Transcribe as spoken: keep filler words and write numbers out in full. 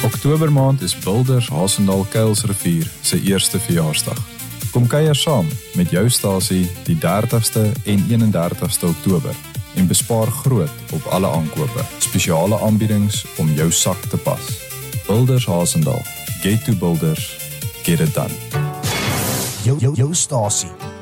Oktobermaand is Boulders Hasendaal Kuilsrivier se eerste verjaarsdag. Kom kuier saam met jou stasie die dertigste en eenendertigste Oktober en bespaar groot op alle aankope. Spesiale aanbiedings om jou sak te pas. Boulders Hasendaal. Get to Boulders. Get it done. Jou, jou, jou stasie